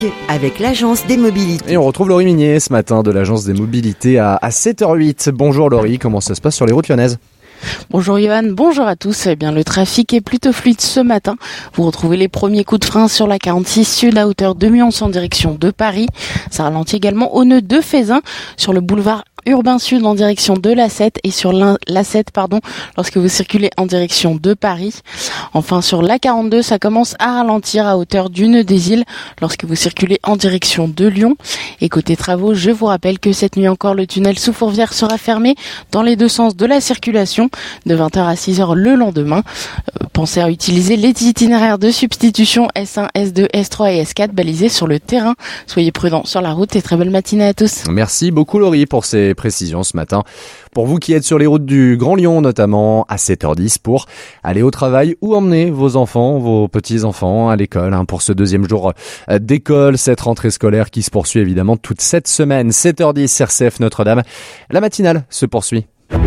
Avec l'Agence des Mobilités. Et on retrouve Laurie Minier ce matin de l'Agence des Mobilités à 7h08. Bonjour Laurie, comment ça se passe sur les routes lyonnaises ? Bonjour Johan, bonjour à tous. Eh bien, le trafic est plutôt fluide ce matin. Vous retrouvez les premiers coups de frein sur la 46 Sud à hauteur de Mions en direction de Paris. Ça ralentit également au nœud de Feyzin sur le boulevard Urbain Sud en direction de l'A7 et sur l'A7 lorsque vous circulez en direction de Paris. Enfin sur l'A42, ça commence à ralentir à hauteur du nœud des Îles lorsque vous circulez en direction de Lyon. Et côté travaux, je vous rappelle que cette nuit encore, le tunnel sous Fourvière sera fermé dans les deux sens de la circulation de 20h à 6h le lendemain. Pensez à utiliser les itinéraires de substitution S1, S2, S3 et S4 balisés sur le terrain. Soyez prudents sur la route et très belle matinée à tous. Merci beaucoup Laurie pour ces précisions ce matin. Pour vous qui êtes sur les routes du Grand Lyon notamment à 7h10 pour aller au travail ou emmener vos enfants, vos petits-enfants à l'école pour ce deuxième jour d'école, cette rentrée scolaire qui se poursuit évidemment toute cette semaine. 7h10 RCF Notre-Dame. La matinale se poursuit.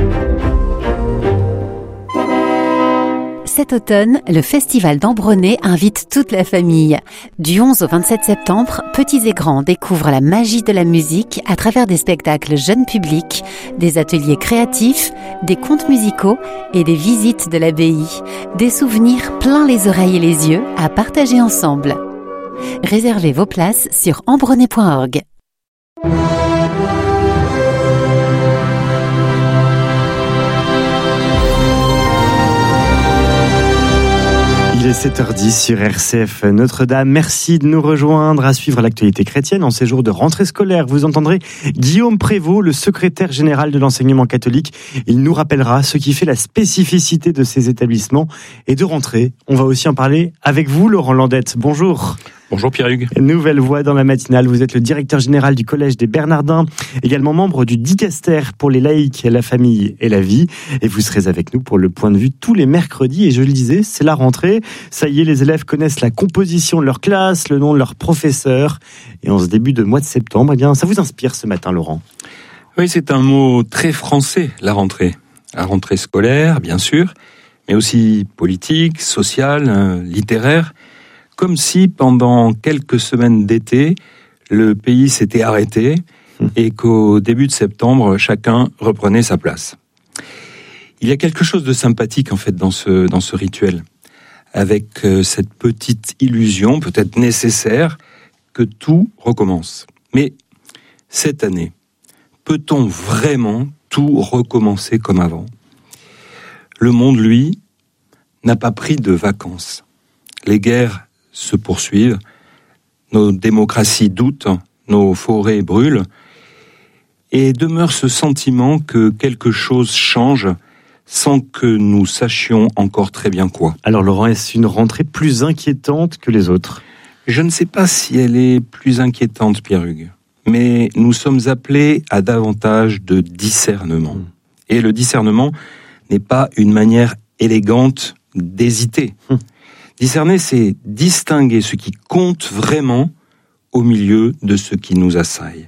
Cet automne, le Festival d'Ambronay invite toute la famille. Du 11 au 27 septembre, petits et grands découvrent la magie de la musique à travers des spectacles jeunes publics, des ateliers créatifs, des contes musicaux et des visites de l'abbaye. Des souvenirs plein les oreilles et les yeux à partager ensemble. Réservez vos places sur ambronay.org. Il est 7h10 sur RCF Notre-Dame. Merci de nous rejoindre à suivre l'actualité chrétienne en ces jours de rentrée scolaire. Vous entendrez Guillaume Prévost, le secrétaire général de l'enseignement catholique. Il nous rappellera ce qui fait la spécificité de ces établissements et de rentrée. On va aussi en parler avec vous, Laurent Landette. Bonjour. Bonjour Pierre-Hugues. Nouvelle voix dans la matinale. Vous êtes le directeur général du Collège des Bernardins, également membre du Dicaster pour les laïcs, la famille et la vie. Et vous serez avec nous pour le point de vue tous les mercredis. Et je le disais, c'est la rentrée. Ça y est, les élèves connaissent la composition de leur classe, le nom de leur professeur. Et en ce début de mois de septembre, eh bien, ça vous inspire ce matin, Laurent ? Oui, c'est un mot très français, la rentrée. La rentrée scolaire, bien sûr, mais aussi politique, sociale, littéraire. Comme si pendant quelques semaines d'été, le pays s'était arrêté et qu'au début de septembre, chacun reprenait sa place. Il y a quelque chose de sympathique en fait dans ce rituel, avec cette petite illusion, peut-être nécessaire, que tout recommence. Mais cette année, peut-on vraiment tout recommencer comme avant ? Le monde, lui, n'a pas pris de vacances. Les guerres se poursuivent, nos démocraties doutent, nos forêts brûlent, et demeure ce sentiment que quelque chose change sans que nous sachions encore très bien quoi. Alors Laurent, est-ce une rentrée plus inquiétante que les autres ? Je ne sais pas si elle est plus inquiétante, Pierre-Hugues, mais nous sommes appelés à davantage de discernement. Et le discernement n'est pas une manière élégante d'hésiter. Discerner, c'est distinguer ce qui compte vraiment au milieu de ce qui nous assaille.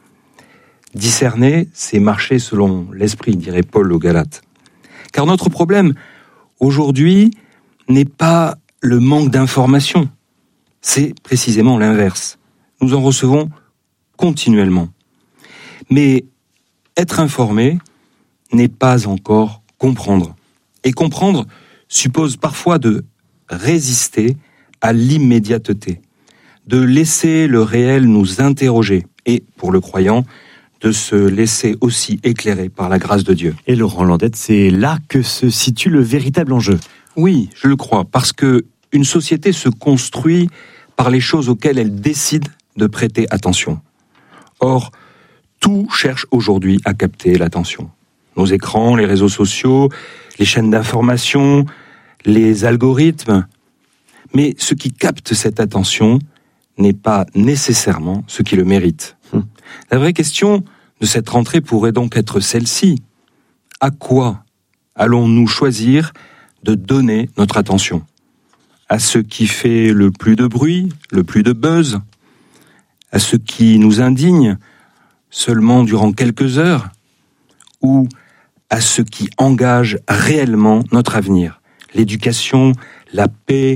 Discerner, c'est marcher selon l'esprit, dirait Paul aux Galates. Car notre problème, aujourd'hui, n'est pas le manque d'informations. C'est précisément l'inverse. Nous en recevons continuellement. Mais être informé n'est pas encore comprendre. Et comprendre suppose parfois de résister à l'immédiateté, de laisser le réel nous interroger et, pour le croyant, de se laisser aussi éclairer par la grâce de Dieu. Et Laurent Landette, c'est là que se situe le véritable enjeu. Oui, je le crois, parce que une société se construit par les choses auxquelles elle décide de prêter attention. Or, tout cherche aujourd'hui à capter l'attention. Nos écrans, les réseaux sociaux, les chaînes d'information, les algorithmes. Mais ce qui capte cette attention n'est pas nécessairement ce qui le mérite. La vraie question de cette rentrée pourrait donc être celle-ci. À quoi allons-nous choisir de donner notre attention ? À ce qui fait le plus de bruit, le plus de buzz ? À ce qui nous indigne seulement durant quelques heures ? Ou à ce qui engage réellement notre avenir ? L'éducation, la paix,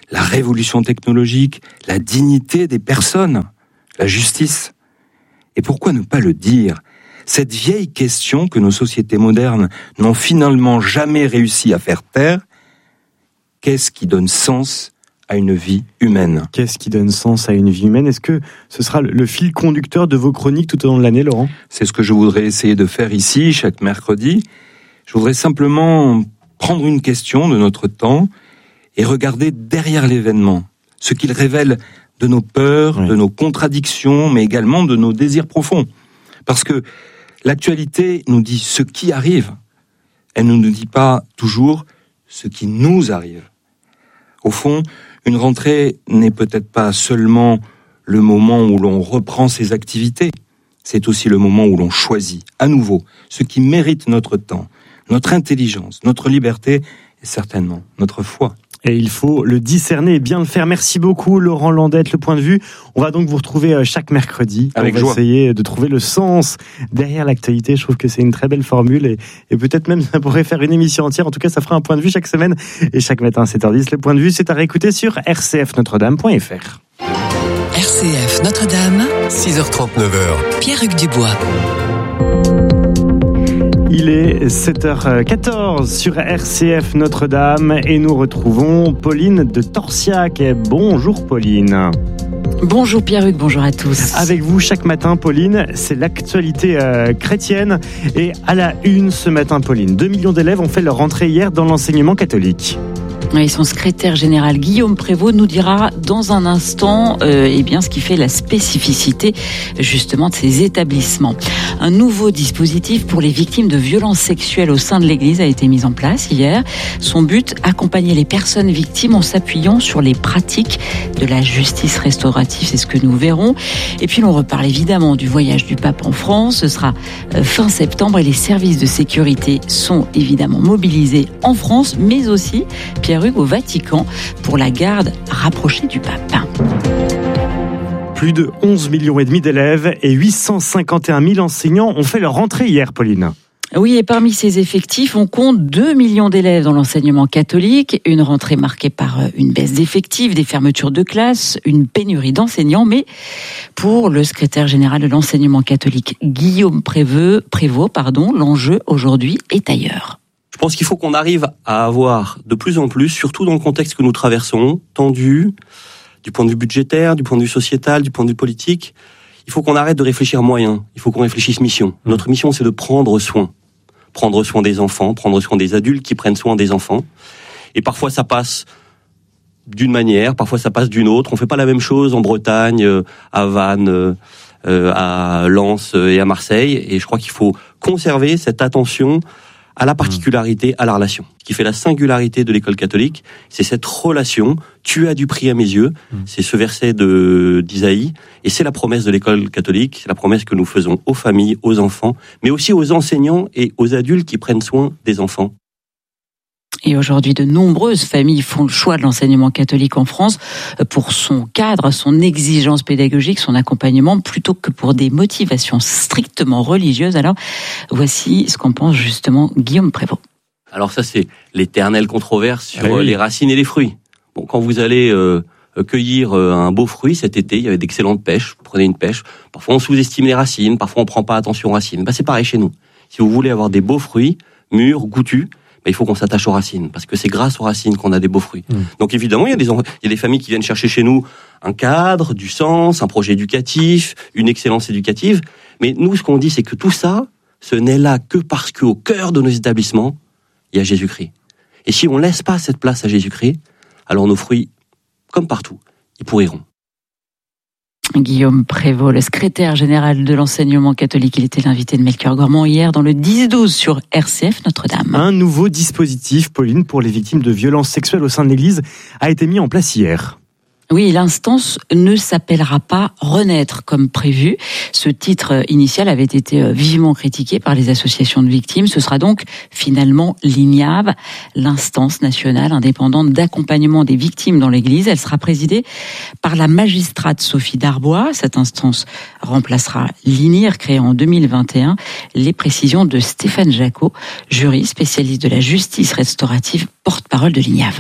la révolution technologique, la dignité des personnes, la justice. Et pourquoi ne pas le dire ? Cette vieille question que nos sociétés modernes n'ont finalement jamais réussi à faire taire, qu'est-ce qui donne sens à une vie humaine ? Qu'est-ce qui donne sens à une vie humaine ? Est-ce que ce sera le fil conducteur de vos chroniques tout au long de l'année, Laurent ? C'est ce que je voudrais essayer de faire ici, chaque mercredi. Je voudrais simplement prendre une question de notre temps et regarder derrière l'événement, ce qu'il révèle de nos peurs, de nos contradictions, mais également de nos désirs profonds. Parce que l'actualité nous dit ce qui arrive, elle ne nous dit pas toujours ce qui nous arrive. Au fond, une rentrée n'est peut-être pas seulement le moment où l'on reprend ses activités, c'est aussi le moment où l'on choisit à nouveau ce qui mérite notre temps, notre intelligence, notre liberté et certainement notre foi. Et il faut le discerner et bien le faire. Merci beaucoup Laurent Landette, Le Point de Vue. On va donc vous retrouver chaque mercredi. Avec joie. On va essayer de trouver le sens derrière l'actualité. Je trouve que c'est une très belle formule et peut-être même ça pourrait faire une émission entière. En tout cas, ça fera un point de vue chaque semaine et chaque matin à 7h10. Le Point de Vue, c'est à réécouter sur rcfnotredame.fr. RCF Notre-Dame, 6h30, 9h. Pierre-Hugues Dubois. Il est 7h14 sur RCF Notre-Dame et nous retrouvons Pauline de Torsiac. Bonjour Pauline. Bonjour Pierre-Hugues, bonjour à tous. Avec vous chaque matin Pauline, c'est l'actualité chrétienne et à la une ce matin Pauline. 2 millions d'élèves ont fait leur rentrée hier dans l'enseignement catholique. Et son secrétaire général Guillaume Prévost nous dira dans un instant ce qui fait la spécificité justement de ces établissements. Un nouveau dispositif pour les victimes de violences sexuelles au sein de l'Église a été mis en place hier. Son but, accompagner les personnes victimes en s'appuyant sur les pratiques de la justice restaurative, c'est ce que nous verrons. Et puis l'on reparle évidemment du voyage du pape en France, ce sera fin septembre et les services de sécurité sont évidemment mobilisés en France, mais aussi Pierre-Hugues au Vatican pour la garde rapprochée du pape. Plus de 11,5 millions d'élèves et 851 000 enseignants ont fait leur rentrée hier, Pauline. Oui, et parmi ces effectifs, on compte 2 millions d'élèves dans l'enseignement catholique. Une rentrée marquée par une baisse d'effectifs, des fermetures de classes, une pénurie d'enseignants. Mais pour le secrétaire général de l'enseignement catholique, Guillaume Prévost, l'enjeu aujourd'hui est ailleurs. Je pense qu'il faut qu'on arrive à avoir de plus en plus, surtout dans le contexte que nous traversons, tendu, du point de vue budgétaire, du point de vue sociétal, du point de vue politique, il faut qu'on arrête de réfléchir moyens, il faut qu'on réfléchisse mission. Notre mission, c'est de prendre soin des enfants, prendre soin des adultes qui prennent soin des enfants. Et parfois, ça passe d'une manière, parfois ça passe d'une autre. On fait pas la même chose en Bretagne, à Vannes, à Lens et à Marseille. Et je crois qu'il faut conserver cette attention à la particularité, à la relation. Ce qui fait la singularité de l'école catholique, c'est cette relation. Tu as du prix à mes yeux. C'est ce verset d'Isaïe. Et c'est la promesse de l'école catholique. C'est la promesse que nous faisons aux familles, aux enfants, mais aussi aux enseignants et aux adultes qui prennent soin des enfants. Et aujourd'hui, de nombreuses familles font le choix de l'enseignement catholique en France pour son cadre, son exigence pédagogique, son accompagnement, plutôt que pour des motivations strictement religieuses. Alors, voici ce qu'en pense justement Guillaume Prévost. Alors ça, c'est l'éternelle controverse sur les racines et les fruits. Bon, quand vous allez cueillir un beau fruit cet été, il y avait d'excellentes pêches, vous prenez une pêche, parfois on sous-estime les racines, parfois on prend pas attention aux racines. C'est pareil chez nous. Si vous voulez avoir des beaux fruits, mûrs, goûtus, il faut qu'on s'attache aux racines, parce que c'est grâce aux racines qu'on a des beaux fruits. Donc évidemment, il y a des familles qui viennent chercher chez nous un cadre, du sens, un projet éducatif, une excellence éducative. Mais nous, ce qu'on dit, c'est que tout ça, ce n'est là que parce qu'au cœur de nos établissements, il y a Jésus-Christ. Et si on laisse pas cette place à Jésus-Christ, alors nos fruits, comme partout, ils pourriront. Guillaume Prévost, le secrétaire général de l'enseignement catholique. Il était l'invité de Melchior Gormand hier dans le 10-12 sur RCF Notre-Dame. Un nouveau dispositif, Pauline, pour les victimes de violences sexuelles au sein de l'Église a été mis en place hier. Oui, l'instance ne s'appellera pas Renaître comme prévu. Ce titre initial avait été vivement critiqué par les associations de victimes. Ce sera donc finalement l'INIAV, l'instance nationale indépendante d'accompagnement des victimes dans l'Église. Elle sera présidée par la magistrate Sophie Darbois. Cette instance remplacera l'INIR créée en 2021. Les précisions de Stéphane Jacot, juriste spécialiste de la justice restaurative, porte-parole de l'INIAV.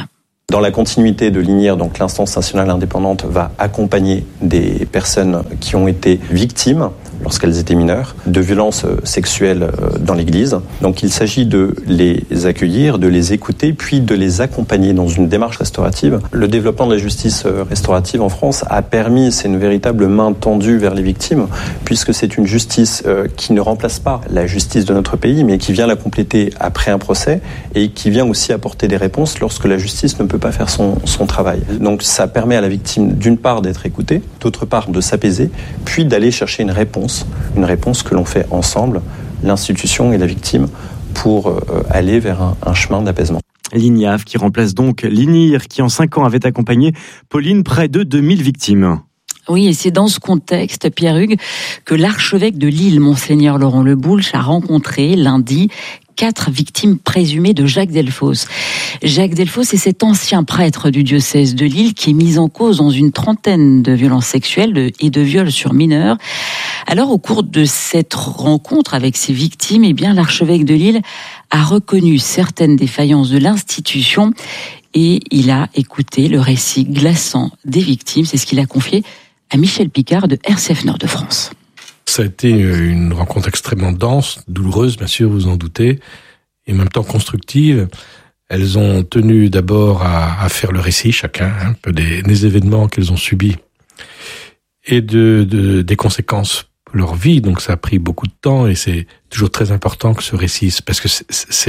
Dans la continuité de l'INIR, donc l'instance nationale indépendante va accompagner des personnes qui ont été victimes, lorsqu'elles étaient mineures, de violences sexuelles dans l'Église. Donc il s'agit de les accueillir, de les écouter, puis de les accompagner dans une démarche restaurative. Le développement de la justice restaurative en France a permis, c'est une véritable main tendue vers les victimes, puisque c'est une justice qui ne remplace pas la justice de notre pays, mais qui vient la compléter après un procès et qui vient aussi apporter des réponses lorsque la justice ne peut pas faire son travail. Donc ça permet à la victime d'une part d'être écoutée, d'autre part de s'apaiser, puis d'aller chercher une réponse que l'on fait ensemble, l'institution et la victime, pour aller vers un chemin d'apaisement. L'INIAF qui remplace donc l'INIR qui en 5 ans avait accompagné, Pauline, près de 2000 victimes. Oui, et c'est dans ce contexte, Pierre-Hugues, que l'archevêque de Lille, Monseigneur Laurent Le Boulch, a rencontré lundi 4 victimes présumées de Jacques Delfosse. Jacques Delfosse est cet ancien prêtre du diocèse de Lille qui est mis en cause dans une trentaine de violences sexuelles et de viols sur mineurs. Alors, au cours de cette rencontre avec ces victimes, l'archevêque de Lille a reconnu certaines défaillances de l'institution et il a écouté le récit glaçant des victimes. C'est ce qu'il a confié à Michel Picard de RCF Nord de France. Ça a été une rencontre extrêmement dense, douloureuse, bien sûr, vous en doutez, et en même temps constructive. Elles ont tenu d'abord à faire le récit, chacun, un peu des événements qu'elles ont subis, et des conséquences pour leur vie. Donc ça a pris beaucoup de temps, et c'est toujours très important que ce récit, parce que c'est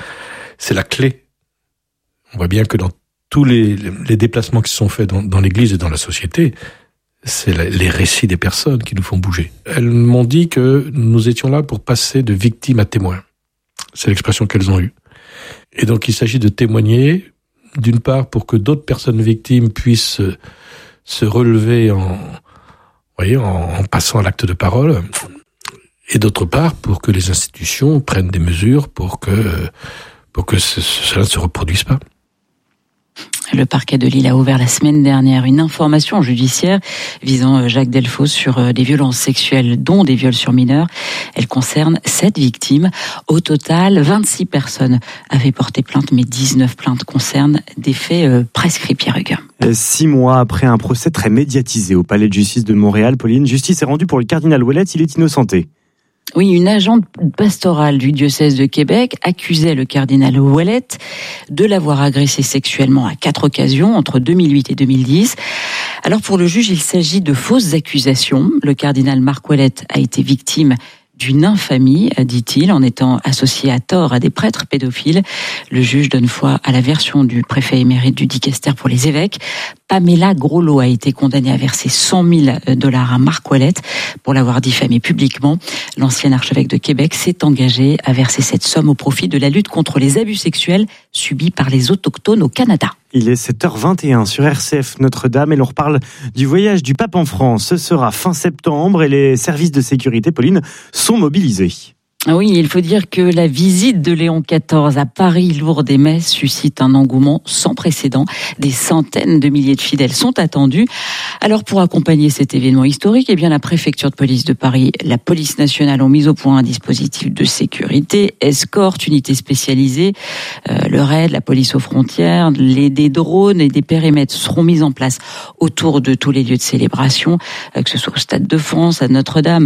la clé. On voit bien que dans tous les déplacements qui se sont faits dans l'Église et dans la société, c'est les récits des personnes qui nous font bouger. Elles m'ont dit que nous étions là pour passer de victime à témoin. C'est l'expression qu'elles ont eue. Et donc il s'agit de témoigner, d'une part pour que d'autres personnes victimes puissent se relever en passant à l'acte de parole, et d'autre part pour que les institutions prennent des mesures pour que cela ne se reproduise pas. Le parquet de Lille a ouvert la semaine dernière une information judiciaire visant Jacques Delfosse sur des violences sexuelles, dont des viols sur mineurs. Elle concerne 7 victimes. Au total, 26 personnes avaient porté plainte, mais 19 plaintes concernent des faits prescrits, Pierre-Hugues. 6 mois après un procès très médiatisé au palais de justice de Montréal, Pauline, justice est rendue pour le cardinal Ouellette, il est innocenté. Oui, une agente pastorale du diocèse de Québec accusait le cardinal Ouellette de l'avoir agressé sexuellement à 4 occasions entre 2008 et 2010. Alors pour le juge, il s'agit de fausses accusations. Le cardinal Marc Ouellette a été victime d'une infamie, dit-il, en étant associé à tort à des prêtres pédophiles. Le juge donne foi à la version du préfet émérite du dicaster pour les évêques. Pamela Groslo a été condamnée à verser $100,000 à Marc Ouellette pour l'avoir diffamé publiquement. L'ancien archevêque de Québec s'est engagé à verser cette somme au profit de la lutte contre les abus sexuels subis par les autochtones au Canada. Il est 7h21 sur RCF Notre-Dame et l'on reparle du voyage du pape en France. Ce sera fin septembre et les services de sécurité, Pauline, sont mobilisés. Oui, il faut dire que la visite de Léon XIV à Paris, Lourdes et Metz suscite un engouement sans précédent. Des centaines de milliers de fidèles sont attendus. Alors pour accompagner cet événement historique, la préfecture de police de Paris, la police nationale ont mis au point un dispositif de sécurité, escorte, unité spécialisée, le RAID, la police aux frontières, des drones et des périmètres seront mis en place autour de tous les lieux de célébration, que ce soit au Stade de France, à Notre-Dame,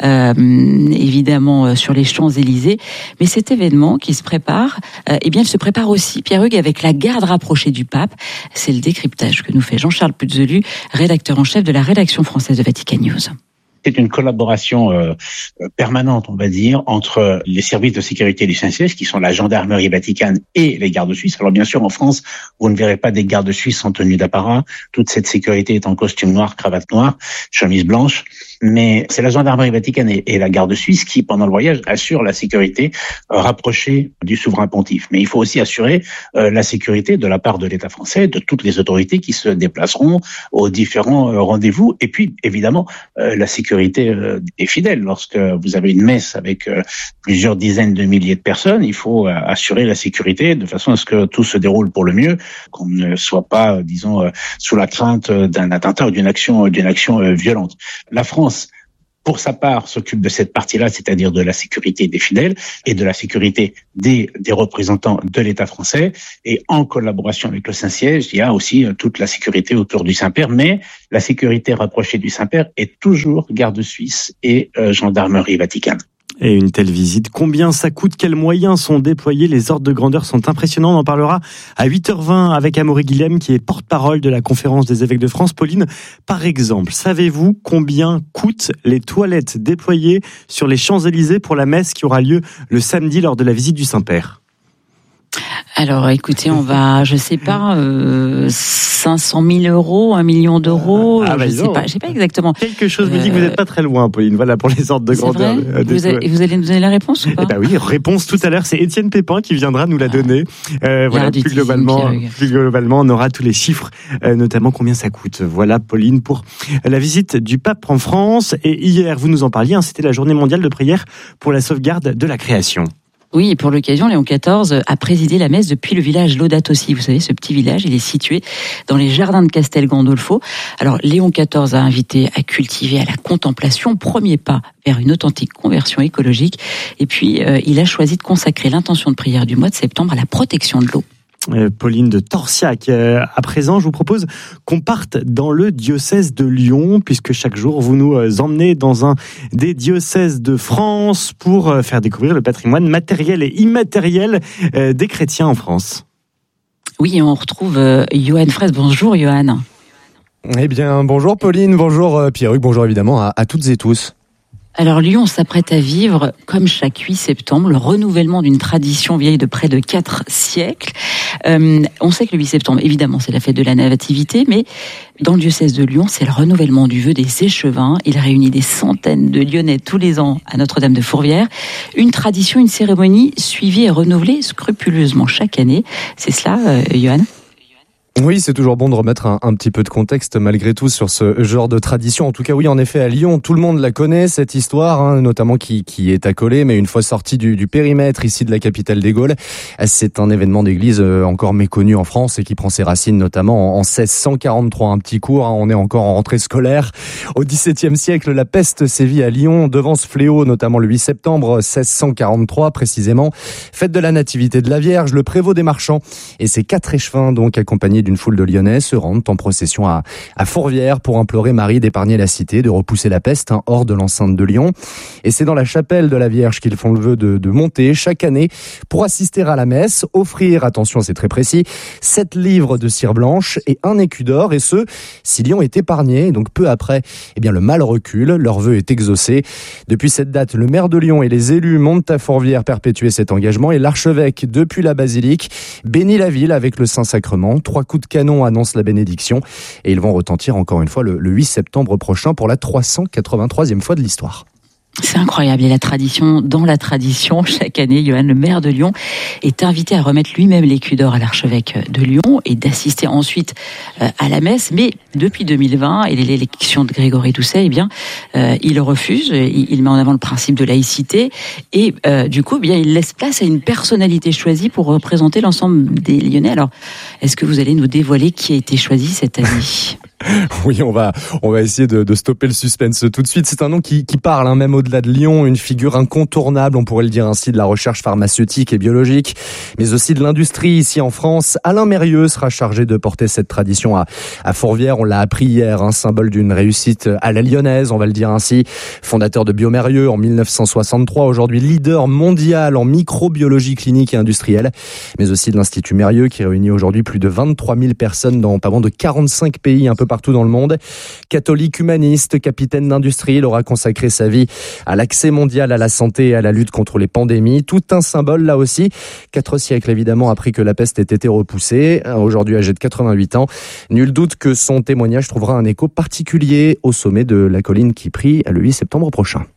évidemment sur les Champs-Élysées. Mais cet événement qui se prépare, il se prépare aussi, Pierre-Hugues, avec la garde rapprochée du pape. C'est le décryptage que nous fait Jean-Charles Puzelu, rédacteur en chef de la rédaction française de Vatican News. C'est une collaboration permanente, on va dire, entre les services de sécurité du Saint-Siège, qui sont la gendarmerie vaticane, et les gardes suisses. Alors bien sûr, en France, vous ne verrez pas des gardes suisses en tenue d'apparat. Toute cette sécurité est en costume noir, cravate noire, chemise blanche. Mais c'est la gendarmerie vaticane et la garde suisse qui, pendant le voyage, assurent la sécurité rapprochée du souverain pontife. Mais il faut aussi assurer la sécurité de la part de l'État français, de toutes les autorités qui se déplaceront aux différents rendez-vous. Et puis, évidemment, la sécurité des fidèles. Lorsque vous avez une messe avec plusieurs dizaines de milliers de personnes, il faut assurer la sécurité de façon à ce que tout se déroule pour le mieux, qu'on ne soit pas, disons, sous la crainte d'un attentat ou d'une action violente. La France pour sa part, s'occupe de cette partie-là, c'est-à-dire de la sécurité des fidèles et de la sécurité des représentants de l'État français. Et en collaboration avec le Saint-Siège, il y a aussi toute la sécurité autour du Saint-Père. Mais la sécurité rapprochée du Saint-Père est toujours garde suisse et gendarmerie vaticane. Et une telle visite, combien ça coûte? Quels moyens sont déployés? Les ordres de grandeur sont impressionnants. On en parlera à 8h20 avec Amaury Guilhem, qui est porte-parole de la Conférence des évêques de France. Pauline, par exemple, savez-vous combien coûtent les toilettes déployées sur les Champs-Élysées pour la messe qui aura lieu le samedi lors de la visite du Saint-Père? Alors, écoutez, on va, je sais pas, 500 000 euros, 1 million d'euros, je sais pas exactement. Quelque chose me dit que vous n'êtes pas très loin, Pauline. Voilà pour les ordres de grandeur. Et vous allez nous donner la réponse ou pas? Oui, réponse tout à l'heure. C'est Étienne Pépin qui viendra nous la donner. Voilà, plus globalement, on aura tous les chiffres, notamment combien ça coûte. Voilà, Pauline, pour la visite du pape en France. Et hier, vous nous en parliez, c'était la journée mondiale de prière pour la sauvegarde de la création. Oui, et pour l'occasion, Léon XIV a présidé la messe depuis le village Laudato Si. Vous savez, ce petit village, il est situé dans les jardins de Castel Gandolfo. Alors, Léon XIV a invité à cultiver à la contemplation, premier pas vers une authentique conversion écologique. Et puis, il a choisi de consacrer l'intention de prière du mois de septembre à la protection de l'eau. Pauline de Torsiac. À présent, je vous propose qu'on parte dans le diocèse de Lyon, puisque chaque jour, vous nous emmenez dans un des diocèses de France pour faire découvrir le patrimoine matériel et immatériel des chrétiens en France. Oui, et on retrouve Johan Fraisse. Bonjour, Johan. Eh bien, bonjour Pauline, bonjour Pierruc, bonjour évidemment à toutes et tous. Alors Lyon s'apprête à vivre, comme chaque 8 septembre, le renouvellement d'une tradition vieille de près de 4 siècles. On sait que le 8 septembre, évidemment, c'est la fête de la Nativité, mais dans le diocèse de Lyon, c'est le renouvellement du vœu des échevins. Il réunit des centaines de Lyonnais tous les ans à Notre-Dame de Fourvière. Une tradition, une cérémonie suivie et renouvelée scrupuleusement chaque année. C'est cela, Johan ? Oui, c'est toujours bon de remettre un petit peu de contexte malgré tout sur ce genre de tradition. En tout cas, oui, en effet, à Lyon, tout le monde la connaît, cette histoire, notamment qui est accolée, mais une fois sortie du périmètre ici de la capitale des Gaules, c'est un événement d'église encore méconnu en France et qui prend ses racines notamment en 1643. Un petit cours, on est encore en rentrée scolaire. Au XVIIe siècle, la peste sévit à Lyon devant ce fléau, notamment le 8 septembre 1643 précisément. Fête de la Nativité de la Vierge, le prévôt des marchands et ses 4 échevins, donc accompagnés d'une foule de Lyonnais, se rendent en procession à Fourvière pour implorer Marie d'épargner la cité, de repousser la peste hors de l'enceinte de Lyon. Et c'est dans la chapelle de la Vierge qu'ils font le vœu de monter chaque année pour assister à la messe, offrir, attention c'est très précis, 7 livres de cire blanche et 1 écu d'or, et ce, si Lyon est épargné. Donc peu après, le mal recule, leur vœu est exaucé. Depuis cette date, le maire de Lyon et les élus montent à Fourvière perpétuer cet engagement, et l'archevêque, depuis la basilique, bénit la ville avec le Saint-Sacrement. 3 coups de canon annoncent la bénédiction, et ils vont retentir encore une fois le 8 septembre prochain pour la 383e fois de l'histoire. C'est incroyable, et la tradition dans la tradition. Chaque année, Johan, le maire de Lyon, est invité à remettre lui-même l'écu d'or à l'archevêque de Lyon et d'assister ensuite à la messe. Mais depuis 2020 et l'élection de Grégory Doucet, il refuse. Il met en avant le principe de laïcité et du coup, il laisse place à une personnalité choisie pour représenter l'ensemble des Lyonnais. Alors, est-ce que vous allez nous dévoiler qui a été choisi cette année ? Oui, on va essayer de stopper le suspense tout de suite. C'est un nom qui parle, même au-delà de Lyon, une figure incontournable, on pourrait le dire ainsi, de la recherche pharmaceutique et biologique, mais aussi de l'industrie ici en France. Alain Mérieux sera chargé de porter cette tradition à Fourvière. On l'a appris hier, symbole d'une réussite à la lyonnaise, on va le dire ainsi. Fondateur de Biomérieux en 1963, aujourd'hui leader mondial en microbiologie clinique et industrielle, mais aussi de l'Institut Mérieux qui réunit aujourd'hui plus de 23 000 personnes dans pas moins de 45 pays, un peu partout dans le monde. Catholique humaniste, capitaine d'industrie, il aura consacré sa vie à l'accès mondial à la santé et à la lutte contre les pandémies. Tout un symbole là aussi. 4 siècles évidemment après que la peste ait été repoussée. Aujourd'hui âgé de 88 ans. Nul doute que son témoignage trouvera un écho particulier au sommet de la colline qui prie le 8 septembre prochain.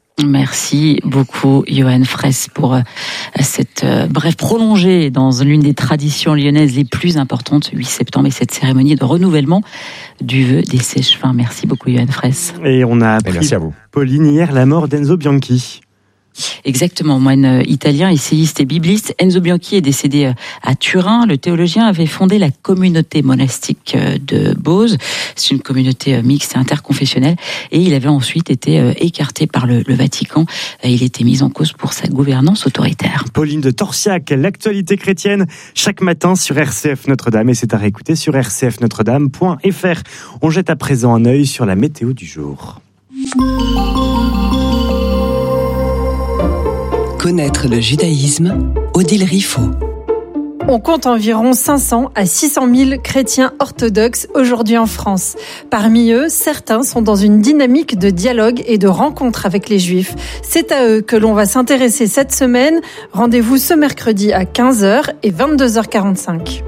Merci beaucoup, Johan Fraisse, pour cette brève prolongée dans l'une des traditions lyonnaises les plus importantes, 8 septembre, et cette cérémonie de renouvellement du vœu des échevins. Merci beaucoup, Johan Fraisse. Et on a appris, merci à vous. Pauline, hier, la mort d'Enzo Bianchi. Exactement, moine italien, essayiste et bibliste. Enzo Bianchi est décédé à Turin. Le théologien avait fondé la communauté monastique de Bose. C'est une communauté mixte et interconfessionnelle. Et il avait ensuite été écarté par le Vatican. Il était mis en cause pour sa gouvernance autoritaire. Pauline de Torsiac, l'actualité chrétienne, chaque matin sur RCF Notre-Dame. Et c'est à réécouter sur rcfnotredame.fr. On jette à présent un œil sur la météo du jour. Connaître le judaïsme, Odile Riffaut. On compte environ 500 à 600 000 chrétiens orthodoxes aujourd'hui en France. Parmi eux, certains sont dans une dynamique de dialogue et de rencontre avec les Juifs. C'est à eux que l'on va s'intéresser cette semaine. Rendez-vous ce mercredi à 15h et 22h45.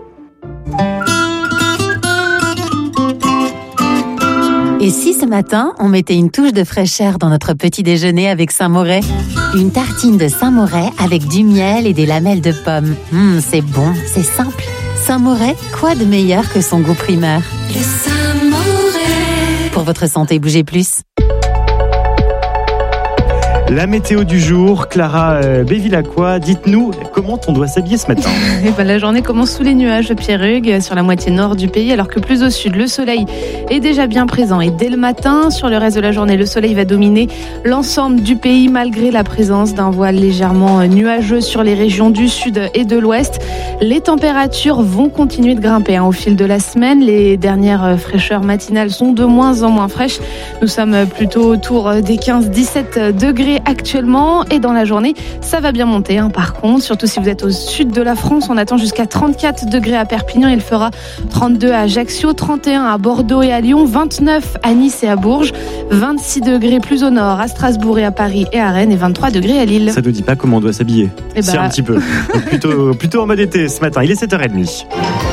Et si ce matin, on mettait une touche de fraîcheur dans notre petit déjeuner avec Saint-Moret ? Une tartine de Saint-Moret avec du miel et des lamelles de pommes. C'est bon, c'est simple. Saint-Moret, quoi de meilleur que son goût primeur ? Le Saint-Moret. Pour votre santé, bougez plus. La météo du jour, Clara Bévilacqua, dites-nous comment on doit s'habiller ce matin. La journée commence sous les nuages de Pierre-Hugues sur la moitié nord du pays, alors que plus au sud, le soleil est déjà bien présent. Et dès le matin, sur le reste de la journée, le soleil va dominer l'ensemble du pays malgré la présence d'un voile légèrement nuageux sur les régions du sud et de l'ouest. Les températures vont continuer de grimper au fil de la semaine. Les dernières fraîcheurs matinales sont de moins en moins fraîches. Nous sommes plutôt autour des 15-17 degrés actuellement, et dans la journée ça va bien monter par contre, surtout si vous êtes au sud de la France. On attend jusqu'à 34 degrés à Perpignan, il fera 32 à Ajaccio, 31 à Bordeaux et à Lyon, 29 à Nice et à Bourges, 26 degrés plus au nord à Strasbourg et à Paris et à Rennes, et 23 degrés à Lille. Ça ne dit pas comment on doit s'habiller. C'est un petit peu. Donc plutôt en mode été ce matin, il est 7h30.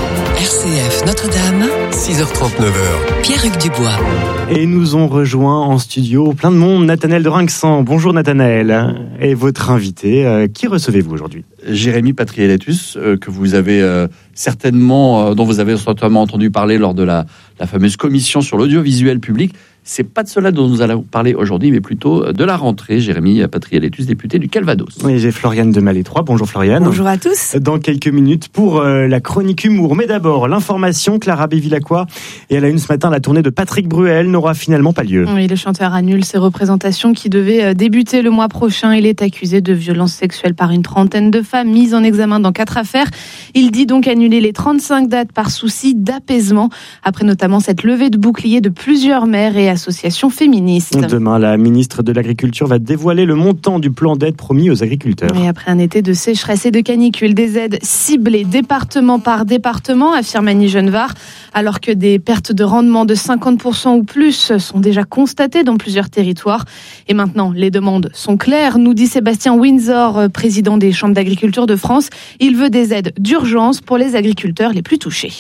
RCF Notre-Dame, 6h39. Pierre-Hugues Dubois. Et nous ont rejoint en studio plein de monde, Nathanaël de Rinxan. Bonjour Nathanaël. Et votre invité, qui recevez-vous aujourd'hui ? Jérémy Patriélatus, que vous avez certainement, dont vous avez certainement entendu parler lors de la fameuse commission sur l'audiovisuel public. C'est pas de cela dont nous allons parler aujourd'hui, mais plutôt de la rentrée. Jérémy Patriélatus, député du Calvados. Oui, j'ai Floriane de Malétroit. Bonjour Floriane. Bonjour à tous. Dans quelques minutes pour la chronique humour. Mais d'abord, l'information, Clara Bévilacqua. Et à la une ce matin, la tournée de Patrick Bruel n'aura finalement pas lieu. Oui, le chanteur annule ses représentations qui devaient débuter le mois prochain. Il est accusé de violences sexuelles par une trentaine de femmes mises en examen dans 4 affaires. Il dit donc annuler les 35 dates par souci d'apaisement, après notamment cette levée de bouclier de plusieurs maires et associations féministes. Demain, la ministre de l'Agriculture va dévoiler le montant du plan d'aide promis aux agriculteurs. Et après un été de sécheresse et de canicule, des aides ciblées département par département, affirme Annie Genevard, alors que des pertes de rendement de 50% ou plus sont déjà constatées dans plusieurs territoires. Et maintenant, les demandes sont claires, nous dit Sébastien Windsor, président des chambres d'agriculture de France. Il veut des aides d'urgence pour les agriculteurs les plus touchés.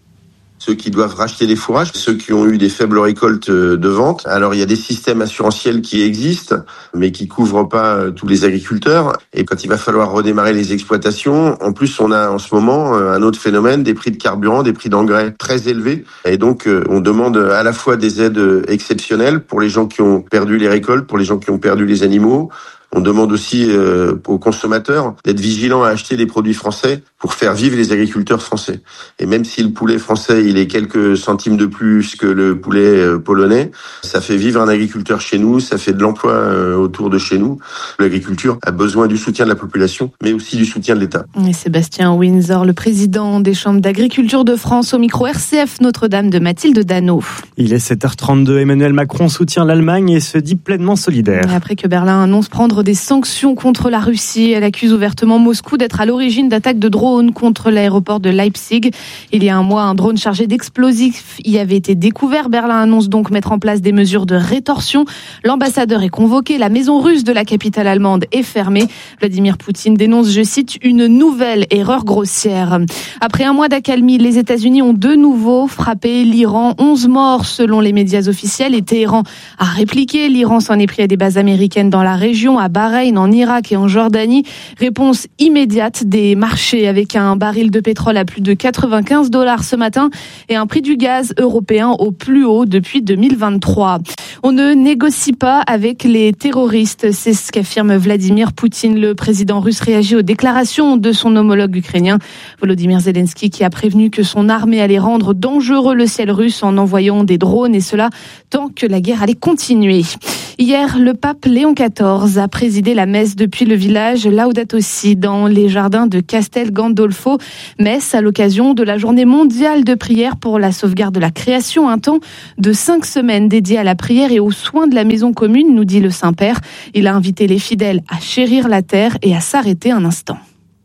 Ceux qui doivent racheter des fourrages, ceux qui ont eu des faibles récoltes de vente. Alors il y a des systèmes assurantiels qui existent, mais qui couvrent pas tous les agriculteurs. Et quand il va falloir redémarrer les exploitations, en plus on a en ce moment un autre phénomène, des prix de carburant, des prix d'engrais très élevés. Et donc on demande à la fois des aides exceptionnelles pour les gens qui ont perdu les récoltes, pour les gens qui ont perdu les animaux. On demande aussi aux consommateurs d'être vigilants à acheter des produits français pour faire vivre les agriculteurs français. Et même si le poulet français, il est quelques centimes de plus que le poulet polonais, ça fait vivre un agriculteur chez nous, ça fait de l'emploi autour de chez nous. L'agriculture a besoin du soutien de la population, mais aussi du soutien de l'État. Et Sébastien Windsor, le président des chambres d'agriculture de France, au micro RCF Notre-Dame de Mathilde Dano. Il est 7h32, Emmanuel Macron soutient l'Allemagne et se dit pleinement solidaire. Et après que Berlin annonce prendre des sanctions contre la Russie, elle accuse ouvertement Moscou d'être à l'origine d'attaques de drones contre l'aéroport de Leipzig. Il y a un mois, un drone chargé d'explosifs y avait été découvert. Berlin annonce donc mettre en place des mesures de rétorsion. L'ambassadeur est convoqué. La maison russe de la capitale allemande est fermée. Vladimir Poutine dénonce, je cite, une nouvelle erreur grossière. Après un mois d'accalmie, les États-Unis ont de nouveau frappé l'Iran. 11 morts selon les médias officiels, et Téhéran a répliqué. L'Iran s'en est pris à des bases américaines dans la région, à Bahreïn, en Irak et en Jordanie. Réponse immédiate des marchés avec un baril de pétrole à plus de $95 ce matin et un prix du gaz européen au plus haut depuis 2023. On ne négocie pas avec les terroristes, c'est ce qu'affirme Vladimir Poutine. Le président russe réagit aux déclarations de son homologue ukrainien, Volodymyr Zelensky, qui a prévenu que son armée allait rendre dangereux le ciel russe en envoyant des drones, et cela tant que la guerre allait continuer. Hier, le pape Léon XIV a présidé la messe depuis le village Laudato Si dans les jardins de Castel Gandolfo. Messe à l'occasion de la journée mondiale de prière pour la sauvegarde de la création. Un temps de 5 semaines dédié à la prière et aux soins de la maison commune, nous dit le Saint-Père. Il a invité les fidèles à chérir la terre et à s'arrêter un instant.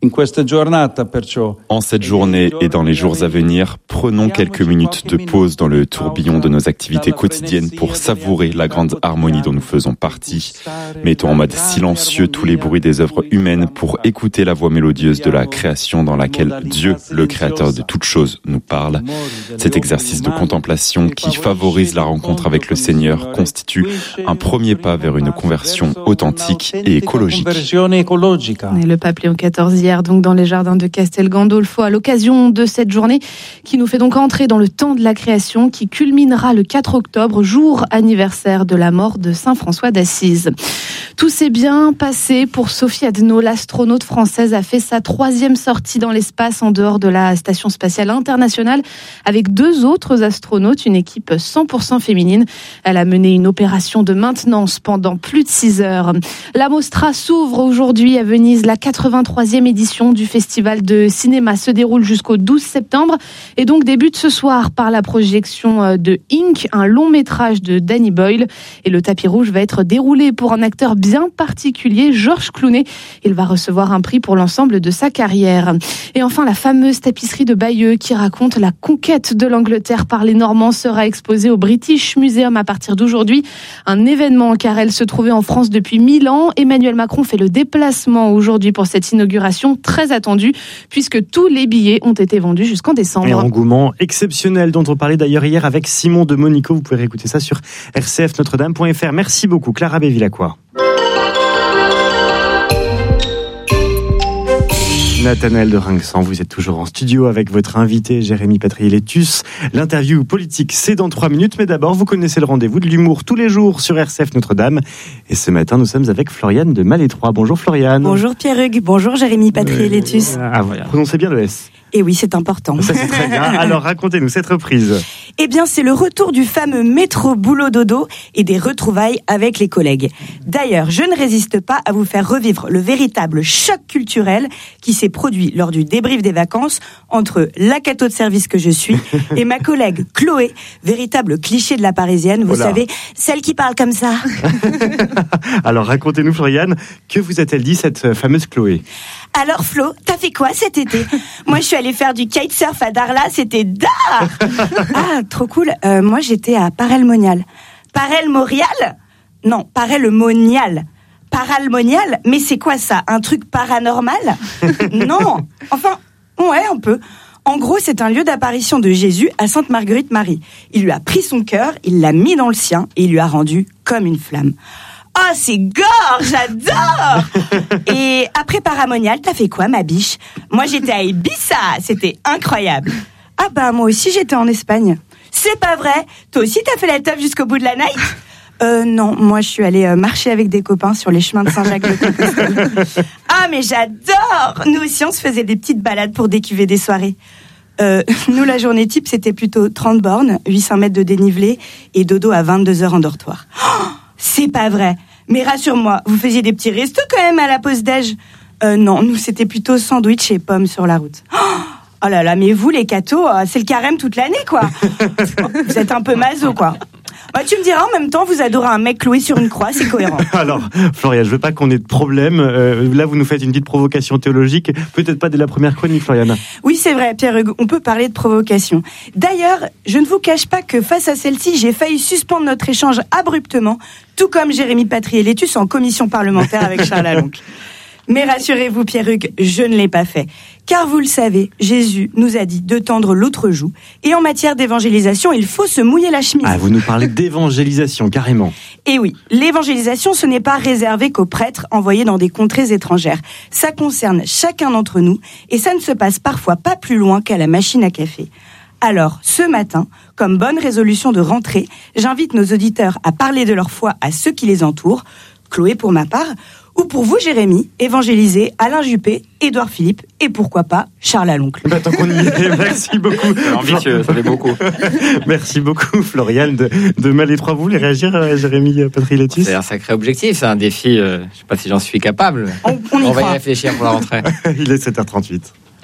En cette journée et dans les jours à venir, prenons quelques minutes de pause dans le tourbillon de nos activités quotidiennes pour savourer la grande harmonie dont nous faisons partie. Mettons en mode silencieux tous les bruits des œuvres humaines pour écouter la voix mélodieuse de la création dans laquelle Dieu, le créateur de toutes choses, nous parle. Cet exercice de contemplation qui favorise la rencontre avec le Seigneur constitue un premier pas vers une conversion authentique et écologique. Et le pape Léon XIV donc dans les jardins de Castel Gandolfo à l'occasion de cette journée qui nous fait donc entrer dans le temps de la création qui culminera le 4 octobre, jour anniversaire de la mort de Saint François d'Assise. Tout s'est bien passé pour Sophie Adno. L'astronaute française a fait sa 3e sortie dans l'espace en dehors de la Station spatiale internationale avec 2 autres astronautes, une équipe 100% féminine. Elle a mené une opération de maintenance pendant plus de 6 heures. La Mostra s'ouvre aujourd'hui à Venise. La 83e édition du festival de cinéma se déroule jusqu'au 12 septembre et donc débute ce soir par la projection de Ink, un long métrage de Danny Boyle. Et le tapis rouge va être déroulé pour un acteur bien particulier, Georges Clooney. Il va recevoir un prix pour l'ensemble de sa carrière. Et enfin, la fameuse tapisserie de Bayeux qui raconte la conquête de l'Angleterre par les Normands sera exposée au British Museum à partir d'aujourd'hui. Un événement car elle se trouvait en France depuis 1000 ans. Emmanuel Macron fait le déplacement aujourd'hui pour cette inauguration très attendue puisque tous les billets ont été vendus jusqu'en décembre. Et engouement exceptionnel dont on parlait d'ailleurs hier avec Simon de Monico. Vous pouvez réécouter ça sur rcfnotredame.fr. Merci beaucoup Clara Bévilacqua. Nathanaël de Rinxan, vous êtes toujours en studio avec votre invité Jérémy Patrier-Létus. L'interview politique, c'est dans 3 minutes, mais d'abord, vous connaissez le rendez-vous de l'humour tous les jours sur RCF Notre-Dame. Et ce matin, nous sommes avec Floriane de Malétroit. Bonjour Floriane. Bonjour Pierre-Hugues, bonjour Jérémy Patrier-Létus. Vous prononcez bien le S. Et oui, c'est important. Ça, c'est très bien. Alors, racontez-nous cette reprise. Eh bien, c'est le retour du fameux métro boulot dodo et des retrouvailles avec les collègues. D'ailleurs, je ne résiste pas à vous faire revivre le véritable choc culturel qui s'est produit lors du débrief des vacances entre la cato de service que je suis et ma collègue Chloé, véritable cliché de la Parisienne, vous savez, celle qui parle comme ça. Alors, racontez-nous, Floriane, que vous a-t-elle dit cette fameuse Chloé ? Alors Flo, t'as fait quoi cet été ? Moi je suis allée faire du kitesurf à Darla, c'était d'art. Ah, trop cool. Moi j'étais à Parelmonial. Parelmorial ? Non, Parelmonial. Paralmonial ? Mais c'est quoi ça ? Un truc paranormal ? Non. Enfin, ouais, un peu. En gros, c'est un lieu d'apparition de Jésus à Sainte-Marguerite-Marie. Il lui a pris son cœur, il l'a mis dans le sien et il lui a rendu comme une flamme. Oh, c'est gore, j'adore. Et après Paramonial, t'as fait quoi, ma biche ? Moi, j'étais à Ibiza, c'était incroyable. Ah bah, moi aussi, j'étais en Espagne. C'est pas vrai ? Toi aussi, t'as fait la teuf jusqu'au bout de la night ? Non, moi, je suis allée marcher avec des copains sur les chemins de Saint-Jacques-de-Compostelle. Ah, mais j'adore ! Nous aussi, on se faisait des petites balades pour décuver des soirées. Nous, la journée type, c'était plutôt 30 bornes, 800 mètres de dénivelé et dodo à 22h en dortoir. Oh, c'est pas vrai. Mais rassure-moi, vous faisiez des petits restos quand même à la pause déj ? Non, nous c'était plutôt sandwich et pommes sur la route. Oh là là, mais vous les cathos, c'est le carême toute l'année quoi. Vous êtes un peu maso quoi. Bah, tu me diras, en même temps, vous adorez un mec cloué sur une croix, c'est cohérent. Alors, Floriane, je veux pas qu'on ait de problème. Là, vous nous faites une petite provocation théologique. Peut-être pas dès la première chronique, Floriane. Oui, c'est vrai, Pierre-Hugues, on peut parler de provocation. D'ailleurs, je ne vous cache pas que face à celle-ci, j'ai failli suspendre notre échange abruptement, tout comme Jérémy Patrier-Létus en commission parlementaire avec Charles Aloncle. Mais rassurez-vous, Pierre-Hugues, je ne l'ai pas fait. Car vous le savez, Jésus nous a dit de tendre l'autre joue. Et en matière d'évangélisation, il faut se mouiller la chemise. Ah, vous nous parlez d'évangélisation, carrément. Et oui, l'évangélisation, ce n'est pas réservé qu'aux prêtres envoyés dans des contrées étrangères. Ça concerne chacun d'entre nous, et ça ne se passe parfois pas plus loin qu'à la machine à café. Alors, ce matin, comme bonne résolution de rentrée, j'invite nos auditeurs à parler de leur foi à ceux qui les entourent, Chloé pour ma part, ou pour vous, Jérémy, évangéliser Alain Juppé, Édouard Philippe et pourquoi pas Charles Aloncle. Tant qu'on y est, merci beaucoup. C'est ambitieux, ça fait beaucoup. Merci beaucoup, Floriane, de mêler trois. Vous voulez réagir, Jérémy Patry-Letus? C'est un sacré objectif, c'est un défi. Je ne sais pas si j'en suis capable. On va y réfléchir pour la rentrée. Il est 7h38.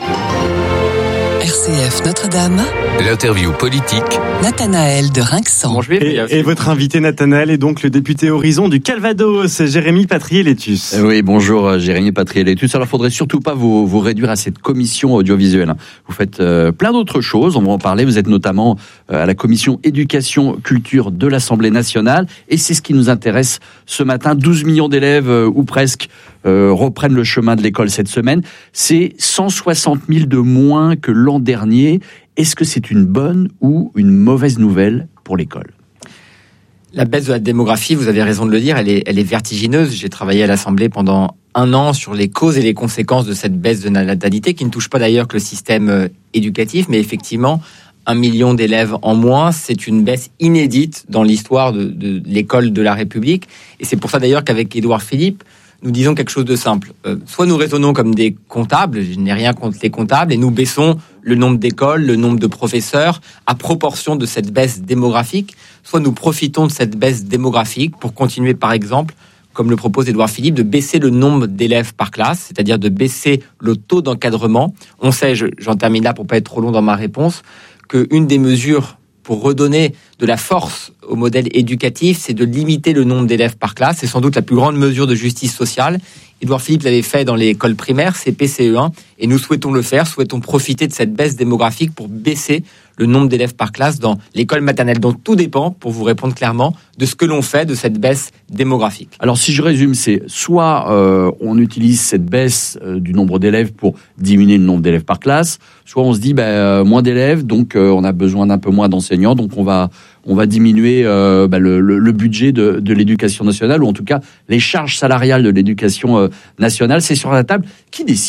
RCF Notre-Dame. L'interview politique. Nathanaël de Rinxan. Et votre invité Nathanaël est donc le député Horizon du Calvados, Jérémy Patry-Letus. Oui, bonjour Jérémy Patry-Letus. Alors, faudrait surtout pas vous réduire à cette commission audiovisuelle. Vous faites plein d'autres choses, on va en parler. Vous êtes notamment à la commission éducation, culture de l'Assemblée nationale. Et c'est ce qui nous intéresse ce matin. 12 millions d'élèves, ou presque, reprennent le chemin de l'école cette semaine. C'est 160 000 de moins que l'an dernier. Est-ce que c'est une bonne ou une mauvaise nouvelle pour l'école ? La baisse de la démographie, vous avez raison de le dire, elle est vertigineuse. J'ai travaillé à l'Assemblée pendant 1 an sur les causes et les conséquences de cette baisse de natalité, qui ne touche pas d'ailleurs que le système éducatif, mais effectivement, 1 million d'élèves en moins, c'est une baisse inédite dans l'histoire de l'école de la République. Et c'est pour ça d'ailleurs qu'avec Édouard Philippe, nous disons quelque chose de simple. Soit nous raisonnons comme des comptables, je n'ai rien contre les comptables, et nous baissons le nombre d'écoles, le nombre de professeurs, à proportion de cette baisse démographique. Soit nous profitons de cette baisse démographique pour continuer, par exemple, comme le propose Édouard Philippe, de baisser le nombre d'élèves par classe, c'est-à-dire de baisser le taux d'encadrement. On sait, j'en termine là pour pas être trop long dans ma réponse, qu'une des mesures pour redonner de la force au modèle éducatif, c'est de limiter le nombre d'élèves par classe. C'est sans doute la plus grande mesure de justice sociale. Édouard Philippe l'avait fait dans l'école primaire, CP, CE1, et nous souhaitons le faire, souhaitons profiter de cette baisse démographique pour baisser le nombre d'élèves par classe dans l'école maternelle. Donc tout dépend, pour vous répondre clairement, de ce que l'on fait de cette baisse démographique. Alors si je résume, c'est soit on utilise cette baisse du nombre d'élèves pour diminuer le nombre d'élèves par classe, soit on se dit moins d'élèves, donc on a besoin d'un peu moins d'enseignants, donc on va diminuer le budget de l'éducation nationale, ou en tout cas les charges salariales de l'éducation nationale. C'est sur la table. Qui décide ?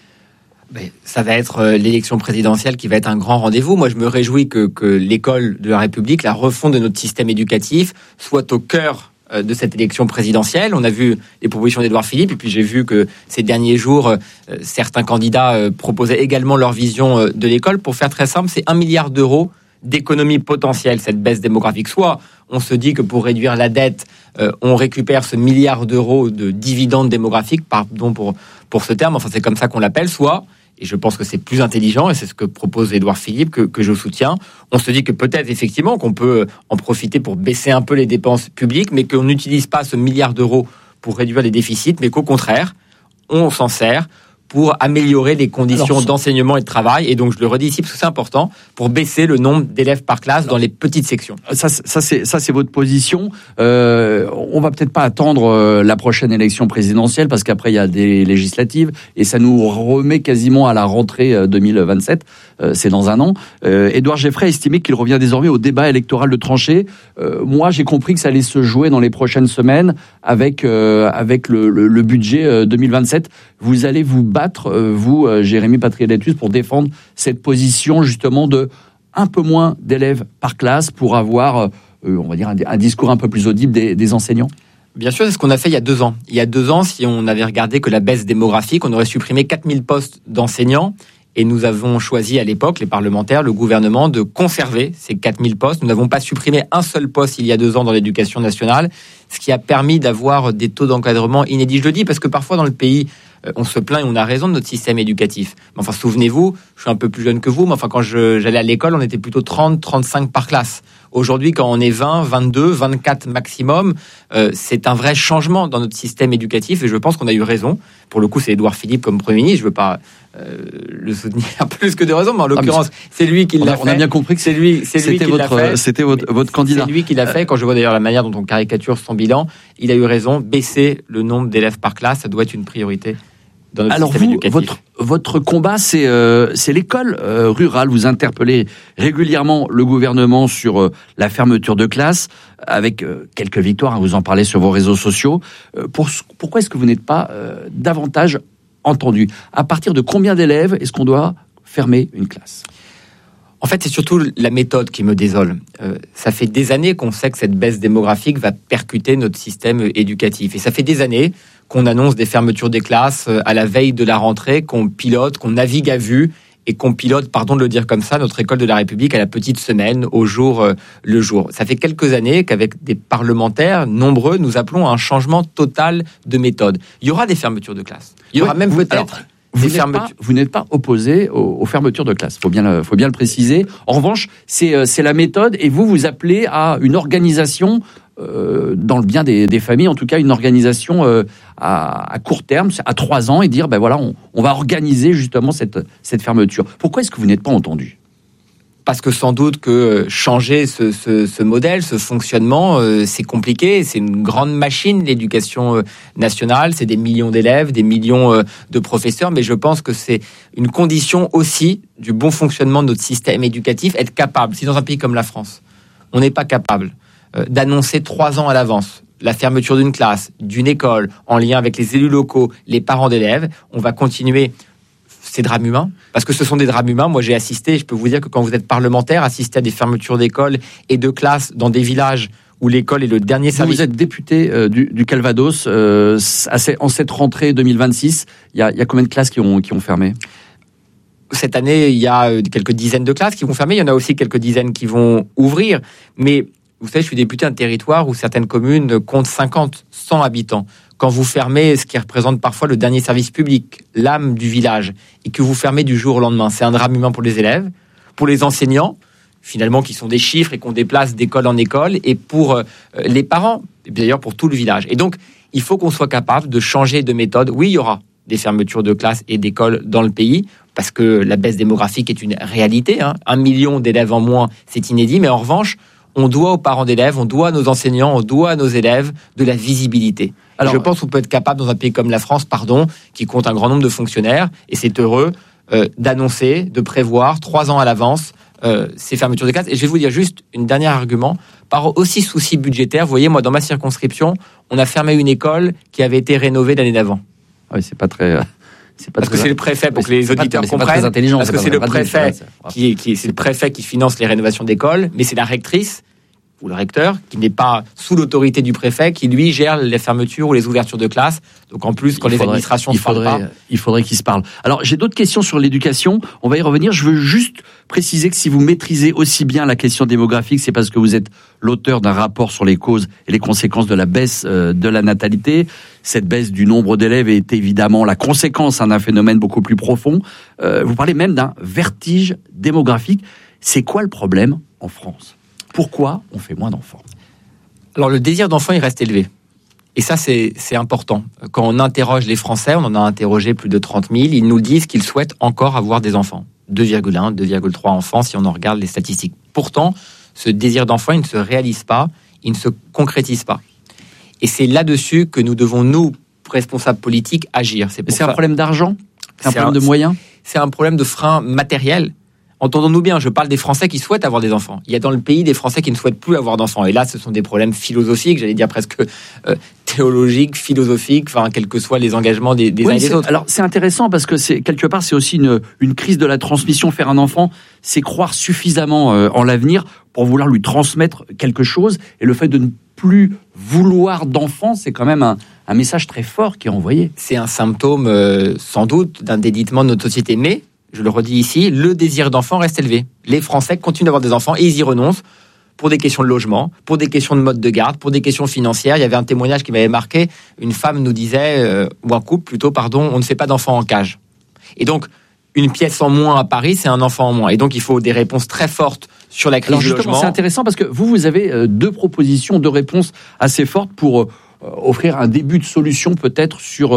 Ça va être l'élection présidentielle qui va être un grand rendez-vous. Moi, je me réjouis que l'école de la République, la refonte de notre système éducatif, soit au cœur de cette élection présidentielle. On a vu les propositions d'Édouard Philippe, et puis j'ai vu que ces derniers jours, certains candidats proposaient également leur vision de l'école. Pour faire très simple, c'est 1 milliard d'euros d'économie potentielle, cette baisse démographique. Soit on se dit que pour réduire la dette, on récupère ce milliard d'euros de dividendes démographiques, pardon pour ce terme, enfin c'est comme ça qu'on l'appelle, soit, et je pense que c'est plus intelligent, et c'est ce que propose Édouard Philippe, que je soutiens, on se dit que peut-être effectivement qu'on peut en profiter pour baisser un peu les dépenses publiques, mais qu'on n'utilise pas ce milliard d'euros pour réduire les déficits, mais qu'au contraire, on s'en sert pour améliorer les conditions d'enseignement et de travail. Et donc, je le redis ici parce que c'est important, pour baisser le nombre d'élèves par classe dans les petites sections. Ça c'est votre position. On va peut-être pas attendre la prochaine élection présidentielle, parce qu'après, il y a des législatives, et ça nous remet quasiment à la rentrée 2027. C'est dans 1 an. Édouard Geffray a estimé qu'il revient désormais au débat électoral de tranchée. Moi, j'ai compris que ça allait se jouer dans les prochaines semaines avec le budget 2027. Vous allez vous battre, vous, Jérémy Patry-Letus, pour défendre cette position justement de un peu moins d'élèves par classe pour avoir, on va dire, un discours un peu plus audible des enseignants? Bien sûr, c'est ce qu'on a fait il y a 2 ans. Il y a 2 ans, si on avait regardé que la baisse démographique, on aurait supprimé 4000 postes d'enseignants. Et nous avons choisi à l'époque, les parlementaires, le gouvernement, de conserver ces 4000 postes. Nous n'avons pas supprimé un seul poste il y a 2 ans dans l'éducation nationale, ce qui a permis d'avoir des taux d'encadrement inédits. Je le dis parce que parfois dans le pays, on se plaint, et on a raison, de notre système éducatif. Mais enfin, souvenez-vous, je suis un peu plus jeune que vous, mais enfin, quand j'allais à l'école, on était plutôt 30, 35 par classe. Aujourd'hui, quand on est 20, 22, 24 maximum, c'est un vrai changement dans notre système éducatif, et je pense qu'on a eu raison. Pour le coup, c'est Édouard Philippe comme Premier ministre, je ne veux pas le soutenir plus que de raison, mais en l'occurrence, c'est lui qui l'a fait. On a bien compris que c'était votre candidat. C'est lui qui l'a fait. Quand je vois d'ailleurs la manière dont on caricature son bilan. Il a eu raison, baisser le nombre d'élèves par classe, ça doit être une priorité dans notre système éducatif. Votre combat, c'est l'école rurale. Vous interpellez régulièrement le gouvernement sur la fermeture de classes, avec quelques victoires, vous en parlez sur vos réseaux sociaux. Pourquoi est-ce que vous n'êtes pas davantage entendu ? À partir de combien d'élèves est-ce qu'on doit fermer une classe ? En fait, c'est surtout la méthode qui me désole. Ça fait des années qu'on sait que cette baisse démographique va percuter notre système éducatif. Et ça fait des années qu'on annonce des fermetures des classes à la veille de la rentrée, qu'on pilote, qu'on navigue à vue et qu'on pilote, pardon de le dire comme ça, notre école de la République à la petite semaine, au jour le jour. Ça fait quelques années qu'avec des parlementaires nombreux, nous appelons à un changement total de méthode. Il y aura des fermetures de classes. Il y aura même peut-être... Vous n'êtes pas opposé aux fermetures de classe, faut bien le préciser. En revanche, c'est la méthode, et vous appelez à une organisation dans le bien des familles, en tout cas une organisation à court terme, à 3 ans, et dire on va organiser justement cette fermeture. Pourquoi est-ce que vous n'êtes pas entendu ? Parce que sans doute que changer ce modèle, ce fonctionnement, c'est compliqué. C'est une grande machine, l'éducation nationale. C'est des millions d'élèves, des millions de professeurs. Mais je pense que c'est une condition aussi du bon fonctionnement de notre système éducatif, être capable. Si dans un pays comme la France, on n'est pas capable d'annoncer 3 ans à l'avance la fermeture d'une classe, d'une école, en lien avec les élus locaux, les parents d'élèves, on va continuer ces drames humains, parce que ce sont des drames humains. Moi, j'ai assisté, je peux vous dire que quand vous êtes parlementaire, assister à des fermetures d'écoles et de classes dans des villages où l'école est le dernier service. Vous êtes député du Calvados, en cette rentrée 2026, il y a combien de classes qui ont fermé ? Cette année, il y a quelques dizaines de classes qui vont fermer, il y en a aussi quelques dizaines qui vont ouvrir, mais vous savez, je suis député d'un territoire où certaines communes comptent 50, 100 habitants. Quand vous fermez ce qui représente parfois le dernier service public, l'âme du village, et que vous fermez du jour au lendemain, c'est un drame humain pour les élèves, pour les enseignants, finalement, qui sont des chiffres et qu'on déplace d'école en école, et pour les parents, et d'ailleurs pour tout le village. Et donc, il faut qu'on soit capable de changer de méthode. Oui, il y aura des fermetures de classes et d'écoles dans le pays, parce que la baisse démographique est une réalité. 1 million d'élèves en moins, c'est inédit, mais en revanche, on doit aux parents d'élèves, on doit à nos enseignants, on doit à nos élèves de la visibilité. Alors, je pense qu'on peut être capable, dans un pays comme la France, qui compte un grand nombre de fonctionnaires, et c'est heureux, d'annoncer, de prévoir 3 ans à l'avance ces fermetures de classes. Et je vais vous dire juste un dernier argument. Par aussi souci budgétaire, vous voyez, moi, dans ma circonscription, on a fermé une école qui avait été rénovée l'année d'avant. Oui, c'est pas très... Parce que c'est le préfet, pour que les auditeurs comprennent, parce que c'est le préfet c'est le préfet qui finance les rénovations d'écoles, mais c'est la rectrice ou le recteur qui n'est pas sous l'autorité du préfet, qui lui gère les fermetures ou les ouvertures de classes. Donc en plus, quand les administrations se parlent pas, il faudrait qu'ils se parlent. Alors j'ai d'autres questions sur l'éducation. On va y revenir. Je veux juste préciser que si vous maîtrisez aussi bien la question démographique, c'est parce que vous êtes l'auteur d'un rapport sur les causes et les conséquences de la baisse de la natalité. Cette baisse du nombre d'élèves est évidemment la conséquence d'un phénomène beaucoup plus profond. Vous parlez même d'un vertige démographique. C'est quoi le problème en France ? Pourquoi on fait moins d'enfants ? Alors le désir d'enfant, il reste élevé. Et ça, c'est important. Quand on interroge les Français, on en a interrogé plus de 30 000, ils nous disent qu'ils souhaitent encore avoir des enfants. 2,1, 2,3 enfants si on en regarde les statistiques. Pourtant, ce désir d'enfant, il ne se réalise pas, il ne se concrétise pas. Et c'est là-dessus que nous devons, nous, responsables politiques, agir. C'est un problème d'argent ? C'est un problème de moyens ? C'est un problème de frein matériel. Entendons-nous bien, je parle des Français qui souhaitent avoir des enfants. Il y a dans le pays des Français qui ne souhaitent plus avoir d'enfants. Et là, ce sont des problèmes philosophiques, j'allais dire presque théologiques, philosophiques, enfin, quels que soient les engagements des uns et des autres. Alors, c'est intéressant parce que quelque part, c'est aussi une crise de la transmission. Faire un enfant, c'est croire suffisamment en l'avenir pour vouloir lui transmettre quelque chose. Et le fait de ne plus vouloir d'enfants, c'est quand même un message très fort qui est envoyé. C'est un symptôme, sans doute, d'un délitement de notre société. Mais je le redis ici, le désir d'enfant reste élevé. Les Français continuent d'avoir des enfants et ils y renoncent pour des questions de logement, pour des questions de mode de garde, pour des questions financières. Il y avait un témoignage qui m'avait marqué. Une femme nous disait, ou un couple plutôt, pardon, on ne fait pas d'enfants en cage. Et donc, une pièce en moins à Paris, c'est un enfant en moins. Et donc, il faut des réponses très fortes sur la crise du logement. C'est intéressant parce que vous avez 2 propositions, 2 réponses assez fortes pour offrir un début de solution peut-être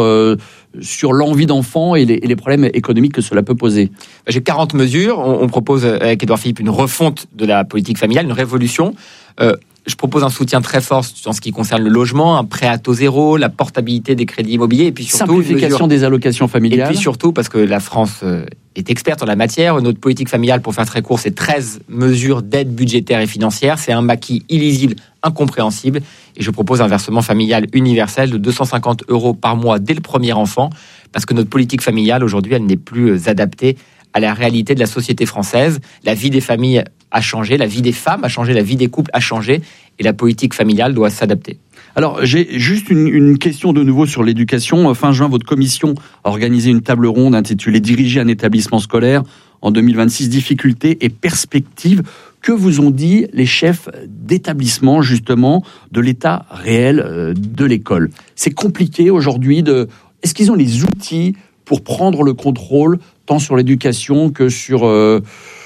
sur l'envie d'enfant et les problèmes économiques que cela peut poser. J'ai 40 mesures. On propose avec Édouard Philippe une refonte de la politique familiale, une révolution. je propose un soutien très fort en ce qui concerne le logement, un prêt à taux zéro, la portabilité des crédits immobiliers, et puis surtout simplification des allocations familiales. Et puis surtout, parce que la France est experte en la matière, notre politique familiale, pour faire très court, c'est 13 mesures d'aide budgétaire et financière. C'est un maquis illisible, incompréhensible. Et je propose un versement familial universel de 250 € par mois dès le premier enfant, parce que notre politique familiale, aujourd'hui, elle n'est plus adaptée à la réalité de la société française. La vie des familles a changé, la vie des femmes a changé, la vie des couples a changé, et la politique familiale doit s'adapter. Alors, j'ai juste une question de nouveau sur l'éducation. Fin juin, votre commission a organisé une table ronde intitulée « Diriger un établissement scolaire en 2026, difficultés et perspectives ». Que vous ont dit les chefs d'établissement, justement, de l'état réel de l'école? C'est compliqué aujourd'hui de... Est-ce qu'ils ont les outils pour prendre le contrôle, tant sur l'éducation que sur, on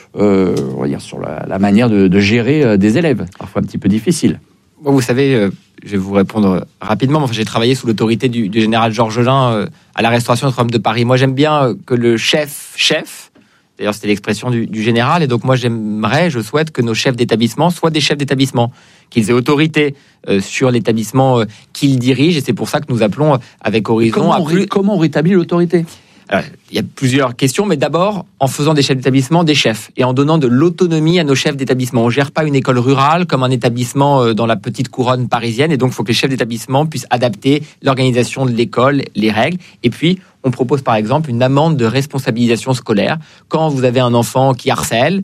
va dire, sur la manière de gérer des élèves, parfois un petit peu difficile? Bon, vous savez, je vais vous répondre rapidement. J'ai travaillé sous l'autorité du général Georges Lain à la Restauration Notre-Dame de Paris. Moi, j'aime bien que le chef, d'ailleurs c'était l'expression du général, et donc moi je souhaite que nos chefs d'établissement soient des chefs d'établissement, qu'ils aient autorité sur l'établissement qu'ils dirigent, et c'est pour ça que nous appelons avec Horizon... Comment on rétablit l'autorité? Alors, il y a plusieurs questions, mais d'abord, en faisant des chefs d'établissement des chefs, et en donnant de l'autonomie à nos chefs d'établissement. On ne gère pas une école rurale comme un établissement dans la petite couronne parisienne, et donc il faut que les chefs d'établissement puissent adapter l'organisation de l'école, les règles, et puis on propose par exemple une amende de responsabilisation scolaire. Quand vous avez un enfant qui harcèle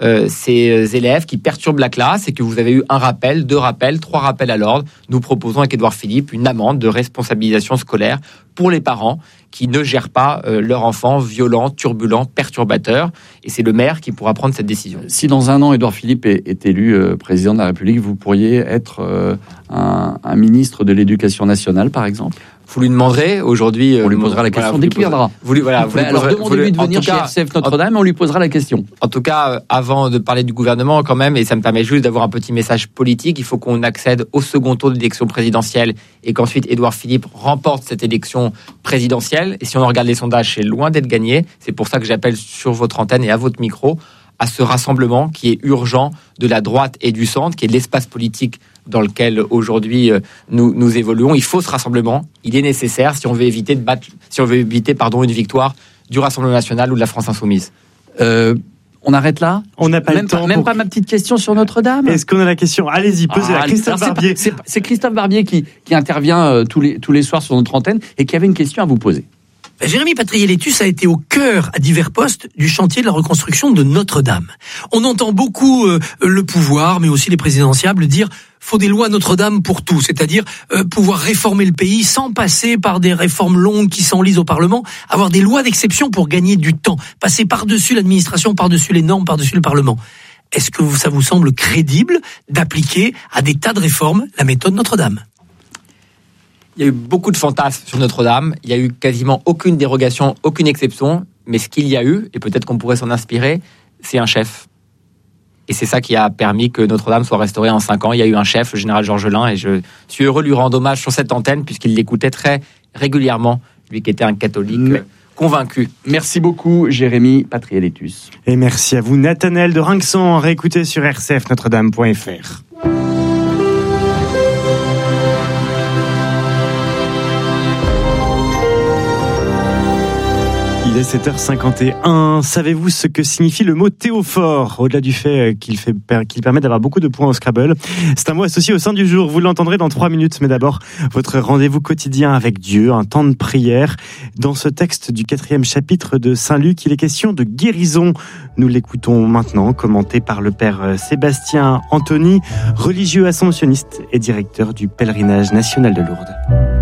ces élèves, qui perturbent la classe, et que vous avez eu 1 rappel, 2 rappels, 3 rappels à l'ordre, nous proposons avec Édouard Philippe une amende de responsabilisation scolaire pour les parents qui ne gèrent pas leur enfant violent, turbulent, perturbateur, et c'est le maire qui pourra prendre cette décision. Si dans 1 an Édouard Philippe est élu président de la République, vous pourriez être un ministre de l'Éducation nationale, par exemple? Vous lui demanderez aujourd'hui... On lui posera la question dès qu'il viendra. Alors demandez-lui de venir chez RCF Notre-Dame et on lui posera la question. En tout cas, avant de parler du gouvernement quand même, et ça me permet juste d'avoir un petit message politique, il faut qu'on accède au second tour de l'élection présidentielle et qu'ensuite Édouard Philippe remporte cette élection présidentielle. Et si on regarde les sondages, c'est loin d'être gagné. C'est pour ça que j'appelle sur votre antenne et à votre micro à ce rassemblement qui est urgent de la droite et du centre, qui est l'espace politique dans lequel aujourd'hui nous évoluons. Il faut ce rassemblement, il est nécessaire si on veut éviter une victoire du Rassemblement national ou de la France insoumise. On arrête là? On n'a pas le temps. Même pas ma petite question sur Notre-Dame? Est-ce qu'on a la question? Allez-y, posez-la. Christophe Barbier. C'est Christophe Barbier qui intervient tous les soirs sur notre antenne et qui avait une question à vous poser. Jérémy Patrielletus a été au cœur, à divers postes, du chantier de la reconstruction de Notre-Dame. On entend beaucoup le pouvoir, mais aussi les présidentiables, dire « faut des lois Notre-Dame pour tout », c'est-à-dire pouvoir réformer le pays sans passer par des réformes longues qui s'enlisent au Parlement, avoir des lois d'exception pour gagner du temps, passer par-dessus l'administration, par-dessus les normes, par-dessus le Parlement. Est-ce que ça vous semble crédible d'appliquer à des tas de réformes la méthode Notre-Dame ? Il y a eu beaucoup de fantasmes sur Notre-Dame. Il y a eu quasiment aucune dérogation, aucune exception. Mais ce qu'il y a eu, et peut-être qu'on pourrait s'en inspirer, c'est un chef. Et c'est ça qui a permis que Notre-Dame soit restaurée en 5 ans. Il y a eu un chef, le général Georges Lain, et je suis heureux de lui rendre hommage sur cette antenne, puisqu'il l'écoutait très régulièrement, lui qui était un catholique convaincu. Merci beaucoup, Jérémy Patrielletus. Et merci à vous, Nathanaël de Rinxan, réécoutez sur rcfnotredame.fr. Il est 7h51. Savez-vous ce que signifie le mot théophore? Au-delà du fait qu'il permet d'avoir beaucoup de points au Scrabble, c'est un mot associé au sein du jour. Vous l'entendrez dans 3 minutes, mais d'abord, votre rendez-vous quotidien avec Dieu, un temps de prière. Dans ce texte du 4e chapitre de Saint-Luc, il est question de guérison. Nous l'écoutons maintenant, commenté par le père Sébastien Anthony, religieux assomptionniste et directeur du pèlerinage national de Lourdes.